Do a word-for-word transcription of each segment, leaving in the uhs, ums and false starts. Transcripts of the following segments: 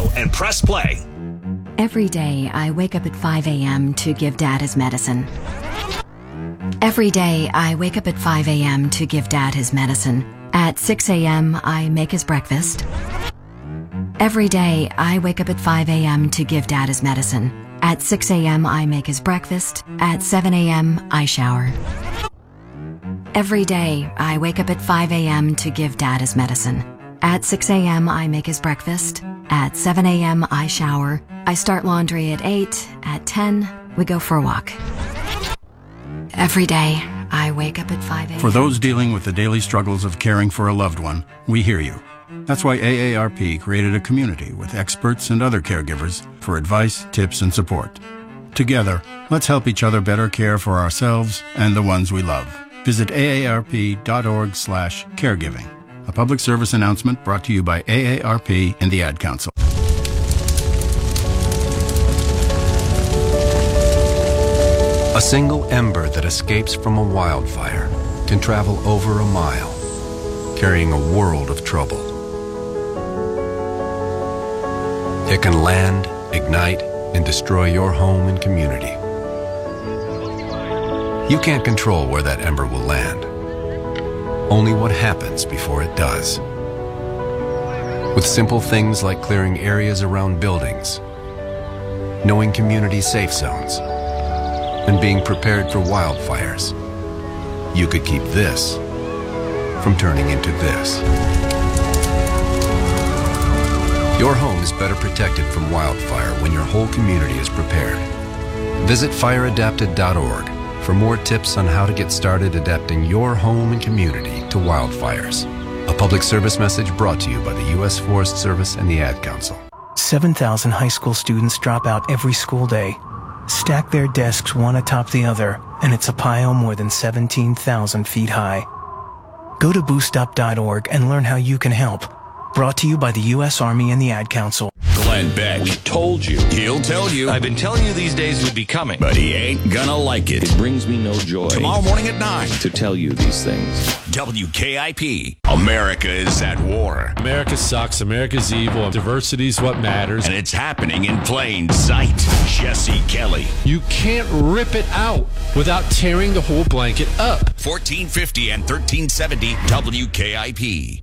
and press play. Every day, I wake up at five a.m. to give Dad his medicine. Every day, I wake up at five a.m. to give Dad his medicine. At six a.m., I make his breakfast. Every day, I wake up at five a.m. to give Dad his medicine. At six a.m., I make his breakfast. At seven a.m., I shower. Every day, I wake up at five a.m. to give Dad his medicine. At six a.m., I make his breakfast. At seven a.m., I shower. I start laundry at eight. At ten, we go for a walk. Every day, I wake up at five a.m. For those dealing with the daily struggles of caring for a loved one, we hear you. That's why A A R P created a community with experts and other caregivers for advice, tips, and support. Together, let's help each other better care for ourselves and the ones we love. Visit aarp.org slash caregiving. A public service announcement brought to you by A A R P and the Ad Council. A single ember that escapes from a wildfire can travel over a mile, carrying a world of trouble. It can land, ignite, and destroy your home and community. You can't control where that ember will land, only what happens before it does. With simple things like clearing areas around buildings, knowing community safe zones, and being prepared for wildfires, you could keep this from turning into this. Your home is better protected from wildfire when your whole community is prepared. Visit fire adapted dot org for more tips on how to get started adapting your home and community to wildfires. A public service message brought to you by the U S Forest Service and the Ad Council. seven thousand high school students drop out every school day. Stack their desks one atop the other, and it's a pile more than seventeen thousand feet high. Go to boost up dot org and learn how you can help. Brought to you by the U S Army and the Ad Council. Glenn Beck. We told you. He'll tell you. I've been telling you these days would be coming. But he ain't gonna like it. It brings me no joy. Tomorrow morning at nine. To tell you these things. W K I P. America is at war. America sucks. America's evil. Diversity's what matters. And it's happening in plain sight. Jesse Kelly. You can't rip it out without tearing the whole blanket up. fourteen fifty and thirteen seventy W K I P.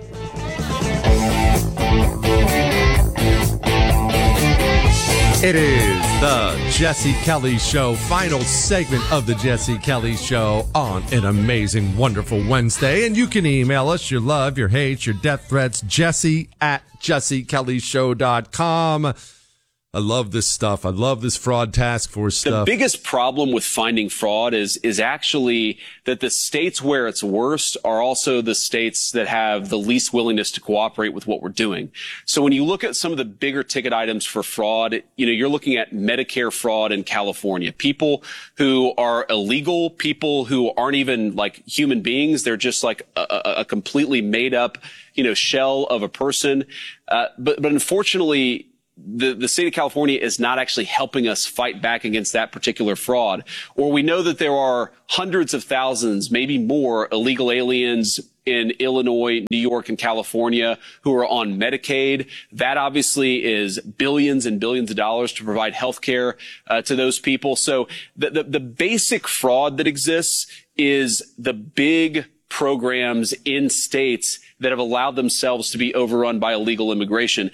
It is the Jesse Kelly Show, final segment of the Jesse Kelly Show on an amazing, wonderful Wednesday. And you can email us your love, your hate, your death threats, Jesse at jesse kelly show dot com. I love this stuff. I love this fraud task force stuff. The biggest problem with finding fraud is is actually that the states where it's worst are also the states that have the least willingness to cooperate with what we're doing. So when you look at some of the bigger ticket items for fraud, you know, you're looking at Medicare fraud in California. People who are illegal, people who aren't even like human beings. They're just like a, a, a completely made up, you know, shell of a person. Uh, but, but unfortunately, The, the state of California is not actually helping us fight back against that particular fraud. Or we know that there are hundreds of thousands, maybe more, illegal aliens in Illinois, New York, and California who are on Medicaid. That obviously is billions and billions of dollars to provide health care uh, to those people. So the, the, the basic fraud that exists is the big programs in states that have allowed themselves to be overrun by illegal immigration.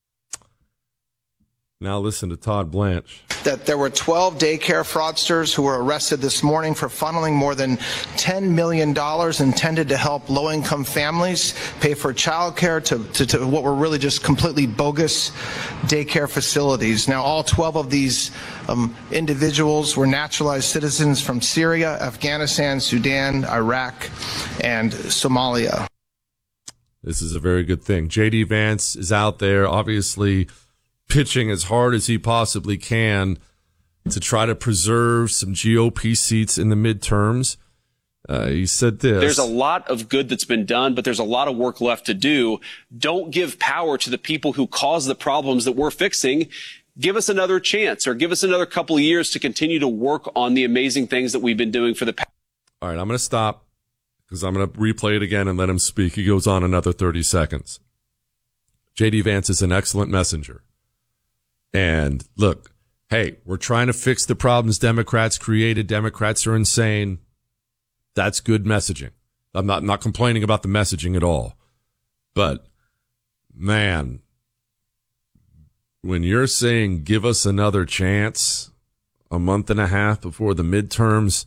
Now listen to Todd Blanche. That there were twelve daycare fraudsters who were arrested this morning for funneling more than ten million dollars intended to help low-income families pay for childcare to, to, to what were really just completely bogus daycare facilities. Now, all twelve of these um, individuals were naturalized citizens from Syria, Afghanistan, Sudan, Iraq, and Somalia. This is a very good thing. J D Vance is out there, obviously pitching as hard as he possibly can to try to preserve some G O P seats in the midterms. Uh, he said this. There's a lot of good that's been done, but there's a lot of work left to do. Don't give power to the people who cause the problems that we're fixing. Give us another chance, or give us another couple of years to continue to work on the amazing things that we've been doing for the past. All right, I'm going to stop because I'm going to replay it again and let him speak. He goes on another thirty seconds. J D Vance is an excellent messenger. And look, hey, we're trying to fix the problems Democrats created. Democrats are insane. That's good messaging. I'm not, not complaining about the messaging at all. But, man, when you're saying give us another chance a month and a half before the midterms,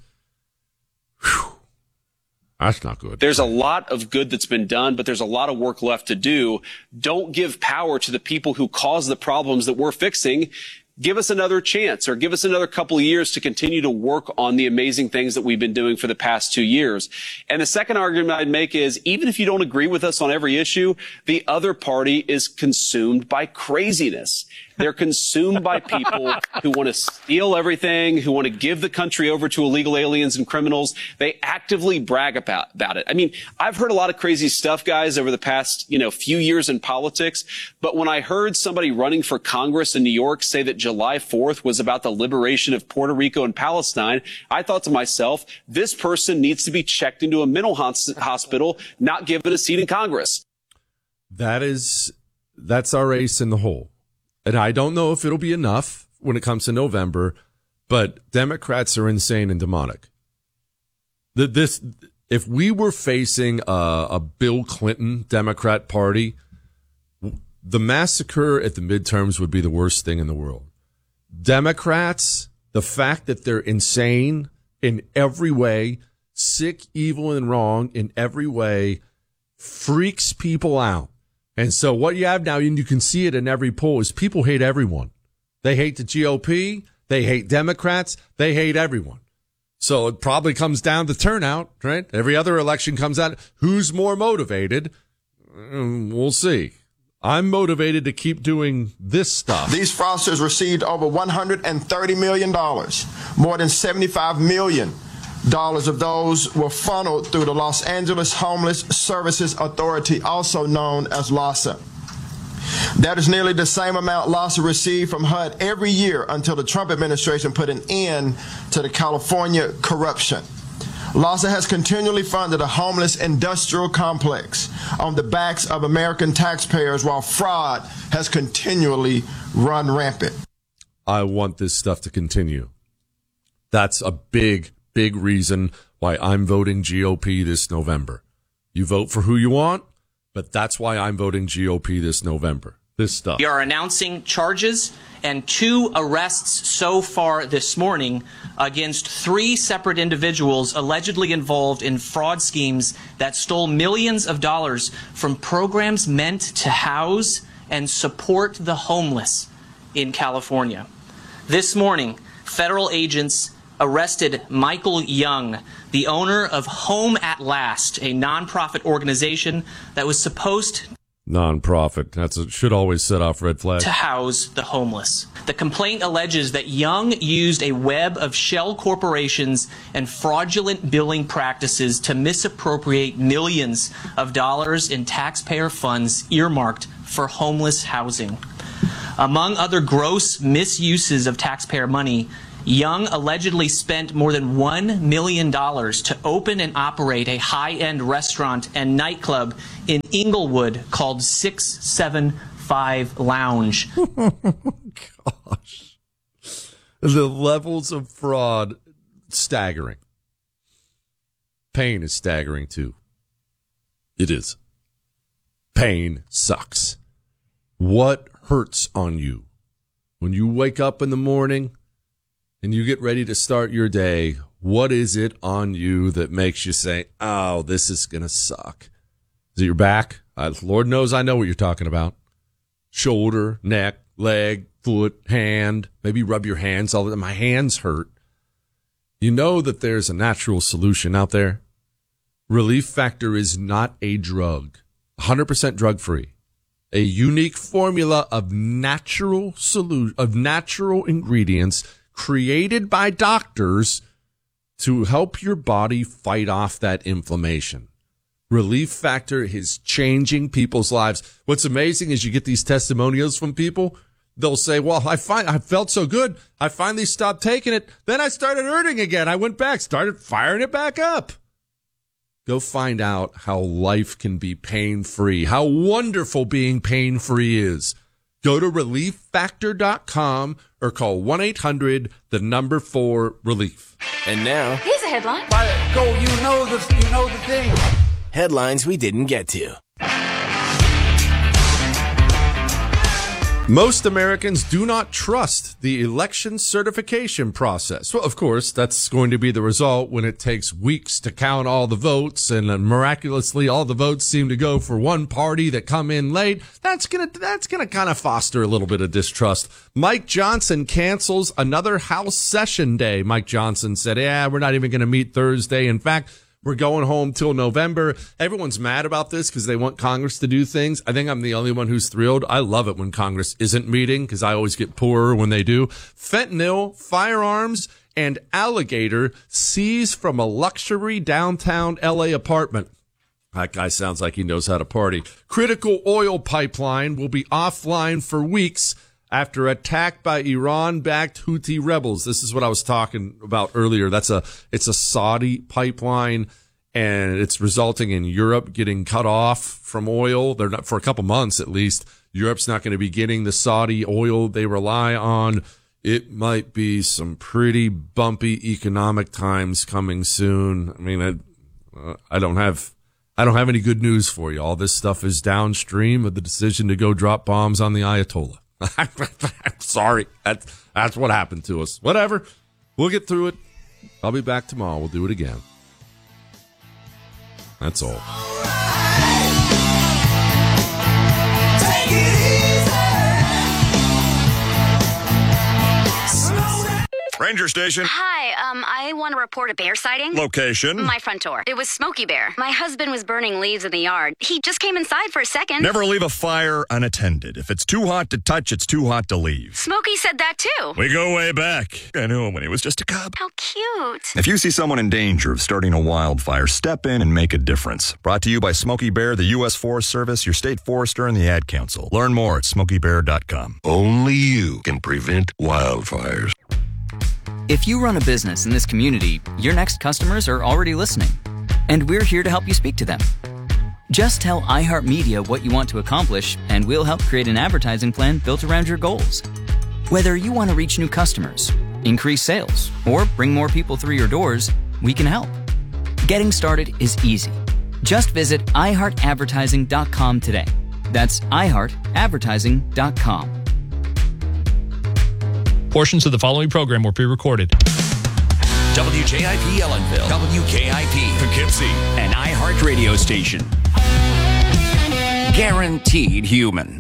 whew, that's not good. There's a lot of good that's been done, but there's a lot of work left to do. Don't give power to the people who cause the problems that we're fixing. Give us another chance, or give us another couple of years to continue to work on the amazing things that we've been doing for the past two years. And the second argument I'd make is, even if you don't agree with us on every issue, the other party is consumed by craziness. They're consumed by people who want to steal everything, who want to give the country over to illegal aliens and criminals. They actively brag about, about it. I mean, I've heard a lot of crazy stuff, guys, over the past, you know, few years in politics. But when I heard somebody running for Congress in New York say that July fourth was about the liberation of Puerto Rico and Palestine, I thought to myself, this person needs to be checked into a mental hospital, not given a seat in Congress. That is, that's our ace in the hole. And I don't know if it'll be enough when it comes to November, but Democrats are insane and demonic. The, this, if we were facing a, a Bill Clinton Democrat Party, the massacre at the midterms would be the worst thing in the world. Democrats, the fact that they're insane in every way, sick, evil, and wrong in every way, freaks people out. And so what you have now, and you can see it in every poll, is people hate everyone. They hate the G O P. They hate Democrats. They hate everyone. So it probably comes down to turnout, right? Every other election comes out. Who's more motivated? We'll see. I'm motivated to keep doing this stuff. These fraudsters received over one hundred thirty million dollars. More than seventy-five million dollars of those were funneled through the Los Angeles Homeless Services Authority, also known as LAHSA. That is nearly the same amount LAHSA received from H U D every year until the Trump administration put an end to the California corruption. LAHSA has continually funded a homeless industrial complex on the backs of American taxpayers, while fraud has continually run rampant. I want this stuff to continue. That's a big Big reason why I'm voting G O P this November. You vote for who you want, but that's why I'm voting G O P this November. This stuff. We are announcing charges and two arrests so far this morning against three separate individuals allegedly involved in fraud schemes that stole millions of dollars from programs meant to house and support the homeless in California. This morning, federal agents arrested Michael Young, the owner of Home at Last, a nonprofit organization that was supposed nonprofit. That's a, should always set off red flags. To house the homeless. The complaint alleges that Young used a web of shell corporations and fraudulent billing practices to misappropriate millions of dollars in taxpayer funds earmarked for homeless housing. Among other gross misuses of taxpayer money, Young allegedly spent more than one million dollars to open and operate a high-end restaurant and nightclub in Inglewood called six seven five Lounge. Gosh. The levels of fraud, staggering. Pain is staggering, too. It is. Pain sucks. What hurts on you? When you wake up in the morning and you get ready to start your day, what is it on you that makes you say, oh, this is going to suck? Is it your back? Uh, Lord knows I know what you're talking about. Shoulder, neck, leg, foot, hand. Maybe rub your hands all the time. My hands hurt. You know that there's a natural solution out there. Relief Factor is not a drug. one hundred percent drug-free. A unique formula of natural solu- of natural ingredients created by doctors to help your body fight off that inflammation. Relief Factor is changing people's lives. What's amazing is you get these testimonials from people. They'll say, well, I find I felt so good. I finally stopped taking it. Then I started hurting again. I went back, started firing it back up. Go find out how life can be pain-free, how wonderful being pain-free is. Go to relief factor dot com or call one eight hundred the number four relief. And now, here's a headline. Go, you know the, you know the thing. Headlines we didn't get to. Most Americans do not trust the election certification process. Well, of course, that's going to be the result when it takes weeks to count all the votes, and miraculously all the votes seem to go for one party that come in late. That's gonna, that's gonna kind of foster a little bit of distrust. Mike Johnson cancels another House session day. Mike Johnson said, yeah, we're not even going to meet Thursday. In fact, we're going home till November. Everyone's mad about this because they want Congress to do things. I think I'm the only one who's thrilled. I love it when Congress isn't meeting because I always get poorer when they do. Fentanyl, firearms, and alligator seized from a luxury downtown L A apartment. That guy sounds like he knows how to party. Critical oil pipeline will be offline for weeks after attack by Iran-backed Houthi rebels. This is what I was talking about earlier. That's a, it's a Saudi pipeline, and it's resulting in Europe getting cut off from oil. They're not, for a couple months at least. Europe's not going to be getting the Saudi oil they rely on. It might be some pretty bumpy economic times coming soon. I mean, I, uh, I don't have, I don't have any good news for you. All this stuff is downstream of the decision to go drop bombs on the Ayatollah. I'm sorry. That's, that's what happened to us. Whatever. We'll get through it. I'll be back tomorrow. We'll do it again. That's all. Ranger Station. Hi, um, I want to report a bear sighting. Location. My front door. It was Smokey Bear. My husband was burning leaves in the yard. He just came inside for a second. Never leave a fire unattended. If it's too hot to touch, it's too hot to leave. Smokey said that too. We go way back. I knew him when he was just a cub. How cute. If you see someone in danger of starting a wildfire, step in and make a difference. Brought to you by Smokey Bear, the U S Forest Service, your state forester, and the Ad Council. Learn more at smokey bear dot com. Only you can prevent wildfires. If you run a business in this community, your next customers are already listening, and we're here to help you speak to them. Just tell iHeartMedia what you want to accomplish, and we'll help create an advertising plan built around your goals. Whether you want to reach new customers, increase sales, or bring more people through your doors, we can help. Getting started is easy. Just visit i heart advertising dot com today. That's i heart advertising dot com. Portions of the following program were pre-recorded. W J I P Ellenville, W K I P Poughkeepsie, an iHeart radio station. Guaranteed human.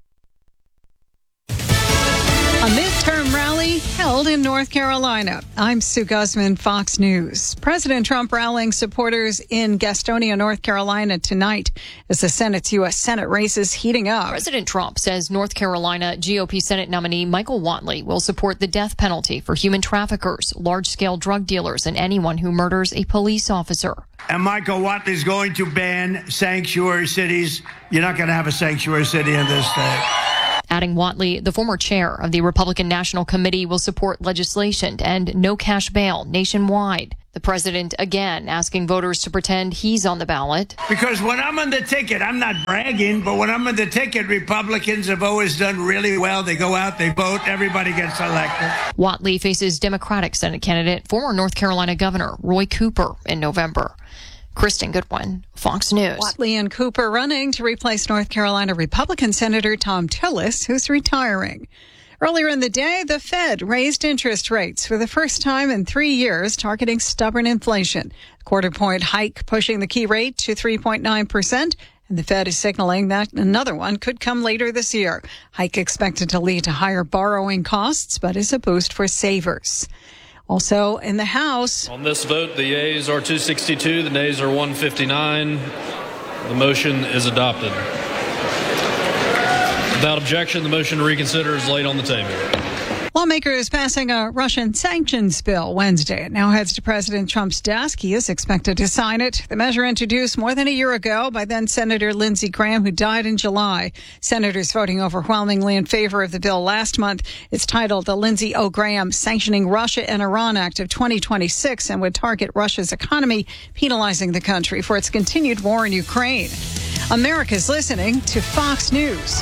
A midterm rally held in North Carolina. I'm Sue Guzman, Fox News. President Trump rallying supporters in Gastonia, North Carolina tonight as the Senate's U S Senate race is heating up. President Trump says North Carolina G O P Senate nominee Michael Whatley will support the death penalty for human traffickers, large-scale drug dealers, and anyone who murders a police officer. And Michael Whatley's going to ban sanctuary cities. You're not going to have a sanctuary city in this state. Adding Whatley, the former chair of the Republican National Committee, will support legislation to end no cash bail nationwide. The president again asking voters to pretend he's on the ballot. Because when I'm on the ticket, I'm not bragging, but when I'm on the ticket, Republicans have always done really well. They go out, they vote, everybody gets elected. Whatley faces Democratic Senate candidate, former North Carolina Governor Roy Cooper in November. Kristen Goodwin, Fox News. Whatley and Cooper running to replace North Carolina Republican Senator Tom Tillis, who's retiring. Earlier in the day, the Fed raised interest rates for the first time in three years, targeting stubborn inflation. A quarter-point hike pushing the key rate to three point nine percent, and the Fed is signaling that another one could come later this year. Hike expected to lead to higher borrowing costs, but is a boost for savers. Also in the House. On this vote, the yeas are two sixty-two, the nays are one fifty-nine. The motion is adopted. Without objection, the motion to reconsider is laid on the table. Lawmakers passing a Russian sanctions bill Wednesday. It now heads to President Trump's desk. He is expected to sign it. The measure introduced more than a year ago by then Senator Lindsey Graham, who died in July. Senators voting overwhelmingly in favor of the bill last month. It's titled the Lindsey O. Graham Sanctioning Russia and Iran Act of twenty twenty-six and would target Russia's economy, penalizing the country for its continued war in Ukraine. America's listening to Fox News.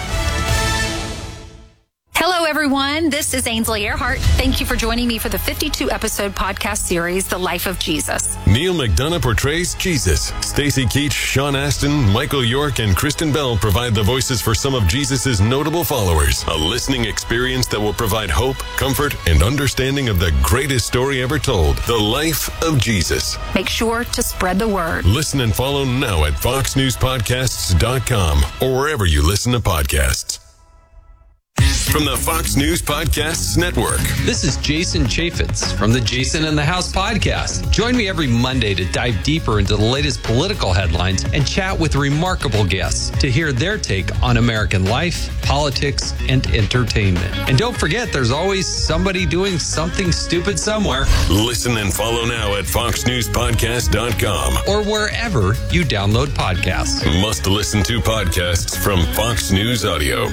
Hello, everyone. This is Ainsley Earhart. Thank you for joining me for the fifty-two episode podcast series, The Life of Jesus. Neil McDonough portrays Jesus. Stacey Keach, Sean Astin, Michael York, and Kristen Bell provide the voices for some of Jesus' notable followers. A listening experience that will provide hope, comfort, and understanding of the greatest story ever told, The Life of Jesus. Make sure to spread the word. Listen and follow now at fox news podcasts dot com or wherever you listen to podcasts. From the Fox News Podcasts Network. This is Jason Chaffetz from the Jason in the House podcast. Join me every Monday to dive deeper into the latest political headlines and chat with remarkable guests to hear their take on American life, politics, and entertainment. And don't forget, there's always somebody doing something stupid somewhere. Listen and follow now at fox news podcast dot com or wherever you download podcasts. Must listen to podcasts from Fox News Audio.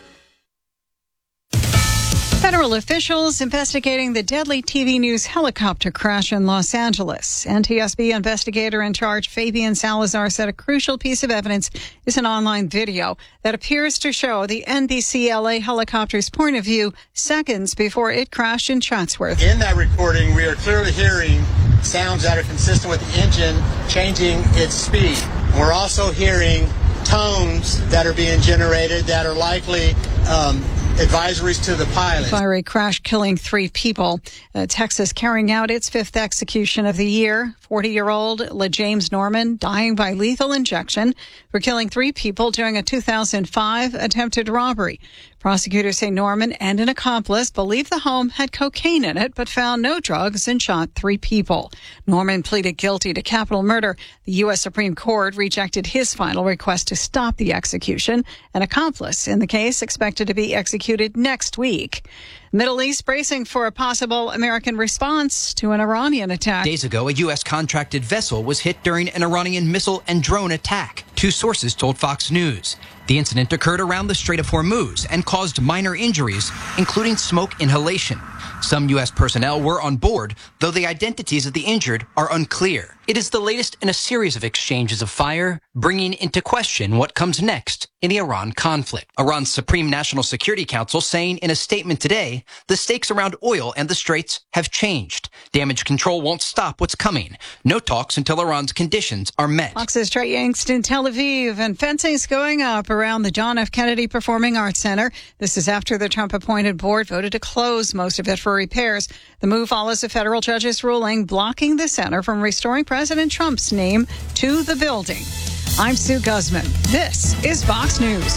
Federal officials investigating the deadly T V news helicopter crash in Los Angeles. N T S B investigator in charge Fabian Salazar said a crucial piece of evidence is an online video that appears to show the N B C L A helicopter's point of view seconds before it crashed in Chatsworth. In that recording, we are clearly hearing sounds that are consistent with the engine changing its speed. We're also hearing tones that are being generated that are likely um, advisories to the pilot. Fiery crash killing three people. Uh, Texas carrying out its fifth execution of the year. forty-year-old LaJames Norman dying by lethal injection for killing three people during a two thousand five attempted robbery. Prosecutors say Norman and an accomplice believed the home had cocaine in it, but found no drugs and shot three people. Norman pleaded guilty to capital murder. The U S Supreme Court rejected his final request to stop the execution. An accomplice in the case expected to be executed next week. Middle East bracing for a possible American response to an Iranian attack. Days ago, a U S contracted vessel was hit during an Iranian missile and drone attack. Two sources told Fox News. The incident occurred around the Strait of Hormuz and caused minor injuries, including smoke inhalation. Some U S personnel were on board, though the identities of the injured are unclear. It is the latest in a series of exchanges of fire, bringing into question what comes next in the Iran conflict. Iran's Supreme National Security Council saying in a statement today, the stakes around oil and the straits have changed. Damage control won't stop what's coming. No talks until Iran's conditions are met. Fox's Trey Yangst in Tel Aviv, and fencing's going up around the John F. Kennedy Performing Arts Center. This is after the Trump-appointed board voted to close most of it for repairs. The move follows a federal judge's ruling blocking the center from restoring President Trump's name to the building. I'm Sue Guzman. This is Fox News.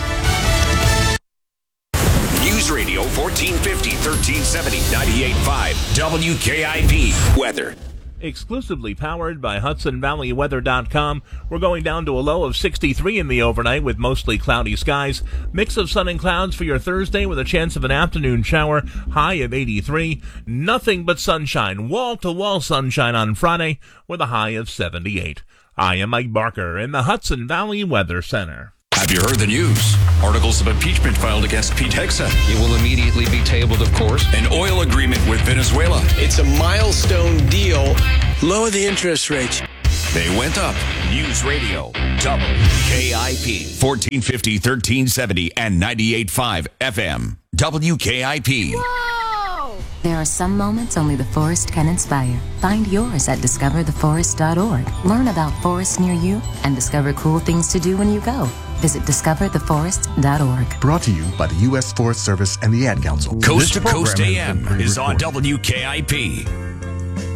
News Radio fourteen fifty, thirteen seventy, ninety-eight point five W K I P. Weather. Exclusively powered by Hudson Valley Weather dot com. We're going down to a low of sixty-three in the overnight with mostly cloudy skies. Mix of sun and clouds for your Thursday with a chance of an afternoon shower. High of eighty-three. Nothing but sunshine. Wall-to-wall sunshine on Friday with a high of seventy-eight. I am Mike Barker in the Hudson Valley Weather Center. Have you heard the news? Articles of impeachment filed against Pete Hegseth. It will immediately be tabled, of course. An oil agreement with Venezuela. It's a milestone deal. Lower the interest rates. They went up. News Radio W K I P. fourteen fifty, thirteen seventy, and ninety-eight point five F M. W K I P. Whoa! There are some moments only the forest can inspire. Find yours at discover the forest dot org. Learn about forests near you and discover cool things to do when you go. Visit discover the forest dot org. Brought to you by the U S Forest Service and the Ad Council. Coast to Coast A M is on W K I P.